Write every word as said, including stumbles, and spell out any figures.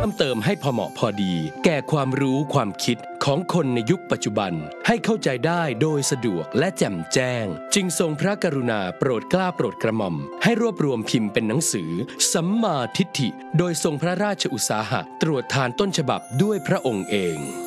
พิ่มเติมให้พอเหมาะพอดีแก่ความรู้ความคิดของคนในยุคปัจจุบันให้เข้าใจได้โดยสะดวกและแจ่มแจ้งจึงทรงพระกรุณาโปรดเกล้าโปรดกระหม่อมให้รวบรวมพิมพ์เป็นหนังสือสัมมาทิฏฐิโดยทรงพระราชอุตสาหะตรวจทานต้นฉบับด้วยพระองค์เอง